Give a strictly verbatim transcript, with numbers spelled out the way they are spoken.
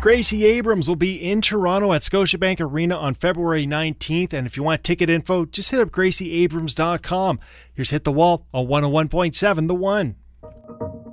Gracie Abrams will be in Toronto at Scotiabank Arena on February nineteenth, and if you want ticket info, just hit up gracie abrams dot com. Here's Hit the Wall on one oh one point seven The One.